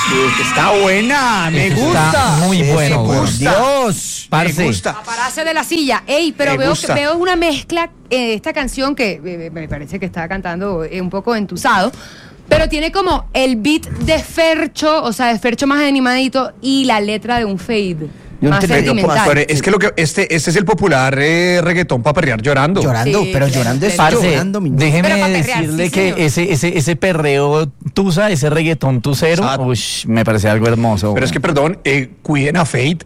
Está buena, me gusta. Está muy bueno, me güey. gusta. Dios, parce. Me gusta. A pararse de la silla. Ey, pero Me gusta. veo una mezcla en esta canción que me parece que está cantando un poco entusado. Pero tiene como el beat de Fercho, o sea, de Fercho más animadito y la letra de un Fade. Yo Más te- sentimental. Pero es que este es el popular reggaetón para perrear llorando. Llorando, Sí, pero claro, llorando es claro. Parce, llorando, mi niño. Pero déjeme pa' perrear, decirle sí, que señor. ese perreo tusa, ese reggaetón tusero, Exacto. ush, me parece algo hermoso. Pero es que, perdón, cuiden a Fade.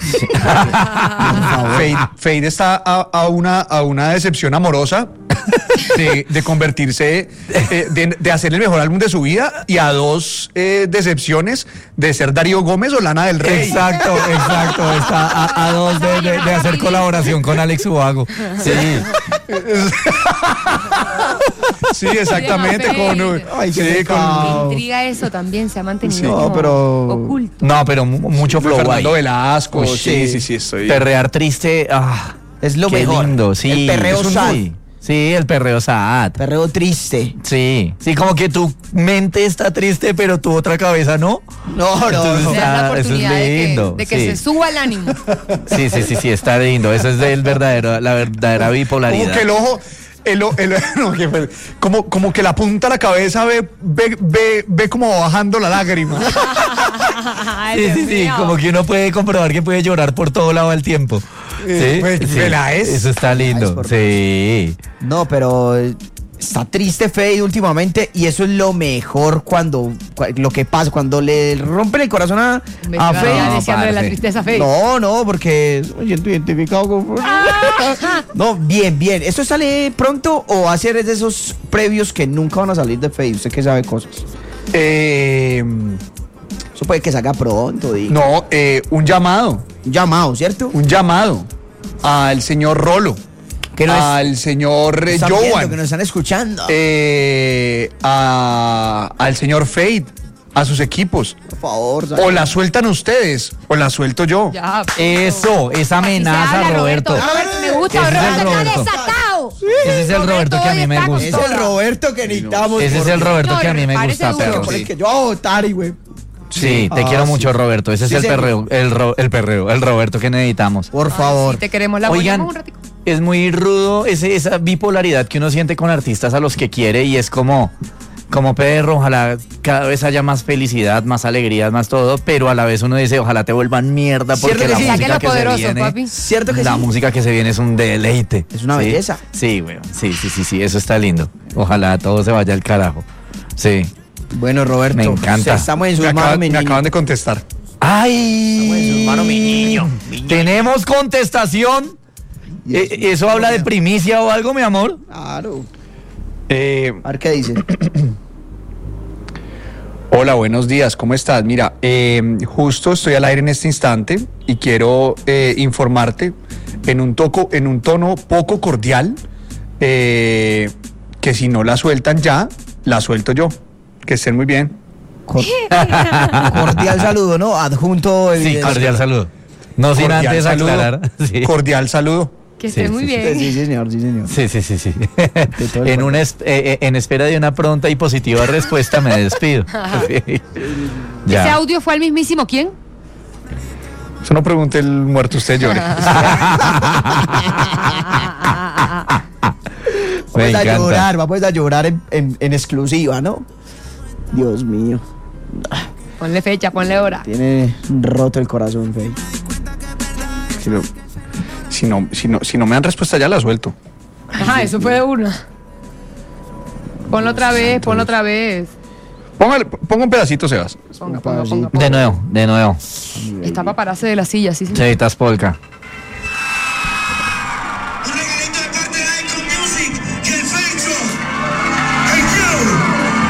Fade está a una decepción amorosa de convertirse, de hacer el mejor álbum de su vida y a dos decepciones de ser Darío Gómez o Lana del Rey. Exacto. Está a dos de hacer colaboración con Alex Ubago. Sí. Sí, exactamente. Fade. Ay, qué sí, pecado. Me intriga eso también, se ha mantenido Sí. como No, pero- oculto. No, pero mucho flow ahí. Fernando Velasco. Uy, Sí, estoy. Perrear triste, Es lo qué mejor. lindo, sí. El perreo Es un sad. sí. Sí, el perreo sad. Perreo triste. Sí, como que tu mente está triste, pero tu otra cabeza no. No, Entonces, Le dan la eso es oportunidad lindo, de que sí. se suba el ánimo. Sí, está lindo. Eso es la verdadera bipolaridad. Como que el ojo. No, como que la punta de la cabeza ve como bajando la lágrima. Ay, Sí, Dios sí, mío. como que uno puede comprobar que puede llorar por todo lado al tiempo. Sí, Pues, sí. Peláez. Eso está lindo, por- sí. No, pero está triste Fade últimamente y eso es lo mejor lo que pasa cuando le rompen el corazón a Me a iba Fade. ya No, deseándole la parce. tristeza a Fade. No, porque me siento identificado con... No, bien. ¿Esto sale pronto o va a ser de esos previos que nunca van a salir de Fade? Usted que sabe cosas. Eso puede que salga pronto, digo. No, un llamado ¿Cierto? Al señor Rolo, Que no es- al señor Están viendo, Joan, que nos están escuchando. al señor Fade, a sus equipos. Por favor. O la sueltan ustedes, o la suelto yo. Ya, Eso, esa así se amenaza, habla, Roberto. Roberto, me gusta, Ese es el Roberto está Roberto. desatado. Ese es el Roberto que a mí me hoy está gusta. Es el Roberto que necesitamos. Ese es el Roberto que a mí me Parece gusta, duro. perro. Por el que yo voy a votar, y güey. Sí, te Ah, quiero sí. mucho, Roberto. Ese Sí, es el señor. perreo, el Roberto que necesitamos. Por Ay, favor. sí, te queremos la Oigan, apoyamos un ratico. es muy rudo esa bipolaridad que uno siente con artistas a los que quiere y es como perro, ojalá cada vez haya más felicidad, más alegría, más todo, pero a la vez uno dice, ojalá te vuelvan mierda porque Cierto que la sí. música Saquen los que se poderosos, viene, papi. ¿Cierto que la sí? música que se viene es un deleite. Es una ¿sí? belleza. Sí, güey. Sí, eso está lindo. Ojalá todo se vaya al carajo. Sí. Bueno, Roberto. Me encanta. Estamos en sus Me manos, mi niño. acaban de contestar. ¡Ay! Estamos en sus manos, mi niño. Tenemos contestación. ¿Eso habla de primicia o algo, mi amor? Claro. Eh, A ver qué dice. Hola, buenos días, ¿cómo estás? Mira, justo estoy al aire en este instante y quiero informarte en un tono poco cordial que si no la sueltan ya, la suelto yo. Que estén muy bien. Cordial saludo, ¿no? Adjunto. Sí, evidencia. cordial saludo. No sin Cordial antes saludo. aclarar. Sí. Cordial saludo. Que esté Sí, muy sí, bien. Sí, señor. Sí. todo el En espera de una pronta y positiva respuesta me despido. Sí. ¿Ese Ya. audio fue al mismísimo quién? Eso no pregunte el muerto, usted llore. Me Vamos a encanta. llorar, vamos a llorar en exclusiva, ¿no? Dios mío. Ponle fecha, ponle hora. Tiene roto el corazón, Fey. Si no me dan respuesta ya la suelto. Ajá, eso fue de una. Ponlo otra vez. Ponga un pedacito, Sebas. Ponga. De nuevo. Está para pararse de la silla, sí. Cheditas polka.